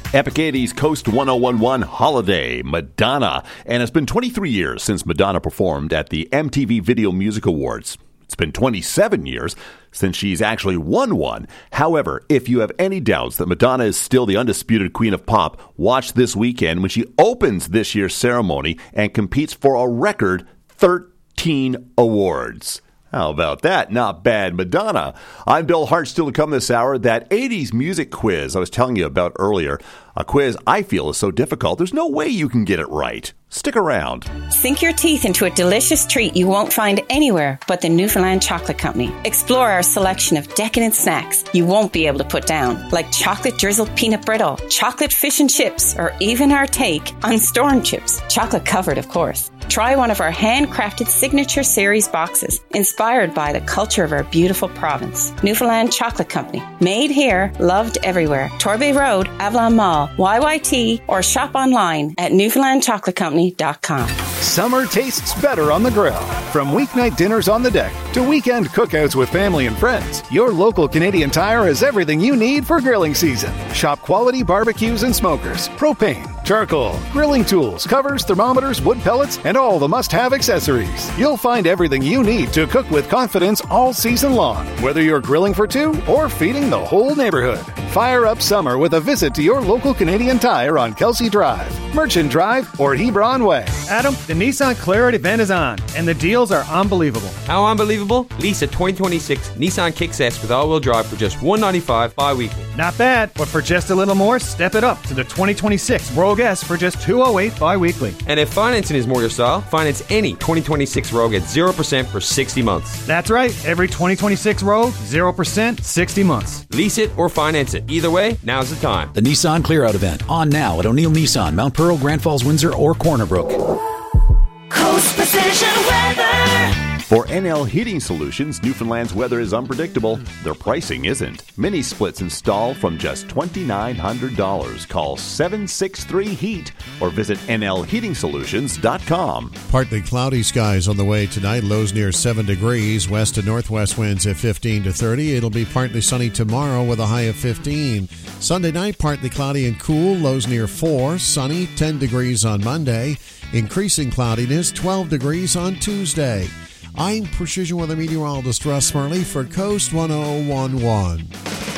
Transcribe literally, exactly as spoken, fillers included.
Epic eighties Coast one oh one one Holiday, Madonna. And it's been twenty-three years since Madonna performed at the M T V Video Music Awards. It's been twenty-seven years since she's actually won one. However, if you have any doubts that Madonna is still the undisputed queen of pop, watch this weekend when she opens this year's ceremony and competes for a record thirteen awards. How about that? Not bad, Madonna. I'm Bill Hart. Still to come this hour, that eighties music quiz I was telling you about earlier. A quiz I feel is so difficult, there's no way you can get it right. Stick around. Sink your teeth into a delicious treat you won't find anywhere but the Newfoundland Chocolate Company. Explore our selection of decadent snacks you won't be able to put down, like chocolate drizzled peanut brittle, chocolate fish and chips, or even our take on storm chips, chocolate covered, of course. Try one of our handcrafted signature series boxes, inspired by the culture of our beautiful province. Newfoundland Chocolate Company. Made here, loved everywhere. Torbay Road, Avalon Mall, Y Y T, or shop online at newfoundland chocolate company dot com. Summer tastes better on the grill. From weeknight dinners on the deck to weekend cookouts with family and friends, your local Canadian Tire has everything you need for grilling season. Shop quality barbecues and smokers, propane, charcoal, grilling tools, covers, thermometers, wood pellets, and all the must-have accessories. You'll find everything you need to cook with confidence all season long, whether you're grilling for two or feeding the whole neighborhood. Fire up summer with a visit to your local Canadian Tire on Kelsey Drive, Merchant Drive, or Hebron Way. Adam, the Nissan Clarity event is on, and the deals are unbelievable. How unbelievable? Lease a twenty twenty-six Nissan Kicks S with all-wheel drive for just one hundred ninety-five dollars bi-weekly. Not bad, but for just a little more, step it up to the twenty twenty-six Rogue S for just two hundred eight dollars bi-weekly. And if financing is more your style, finance any twenty twenty-six Rogue at zero percent for sixty months. That's right, every twenty twenty-six Rogue, zero percent, sixty months. Lease it or finance it. Either way, now's the time. The Nissan Clear Out event, on now at O'Neill Nissan, Mount Pearl, Grand Falls, Windsor, or Corner Brook. Coast Precision Weather. For N L Heating Solutions, Newfoundland's weather is unpredictable. Their pricing isn't. Mini splits install from just two thousand nine hundred dollars. Call seven six three heat or visit N L heating solutions dot com. Partly cloudy skies on the way tonight. Lows near seven degrees. West to northwest winds at fifteen to thirty. It'll be partly sunny tomorrow with a high of fifteen. Sunday night, partly cloudy and cool. Lows near four. Sunny, ten degrees on Monday. Increasing cloudiness, twelve degrees on Tuesday. I'm Precision Weather Meteorologist Russ Murley for Coast one oh one one.